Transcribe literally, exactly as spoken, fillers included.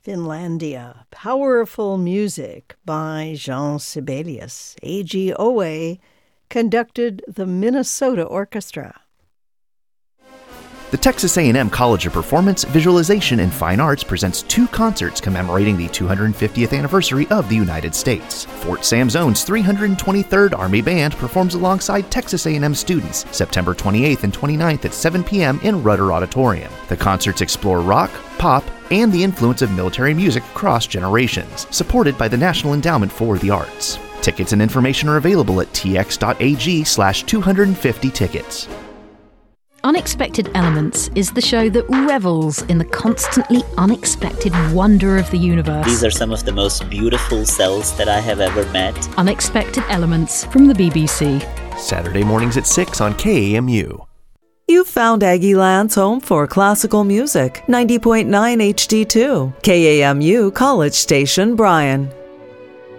Finlandia, Powerful Music by Jean Sibelius, A G O A, conducted the Minnesota Orchestra. The Texas A and M College of Performance, Visualization, and Fine Arts presents two concerts commemorating the two hundred fiftieth anniversary of the United States. Fort Sam Zone's three hundred twenty-third Army Band performs alongside Texas A and M students September twenty-eighth and twenty-ninth at seven p.m. in Rudder Auditorium. The concerts explore rock, pop, and the influence of military music across generations, supported by the National Endowment for the Arts. Tickets and information are available at tx.ag slash 250 tickets. Unexpected Elements is the show that revels in the constantly unexpected wonder of the universe. These are some of the most beautiful cells that I have ever met. Unexpected Elements from the B B C. Saturday mornings at six on K A M U. You've found Aggieland's home for classical music. ninety point nine H D two. K A M U College Station, Bryan.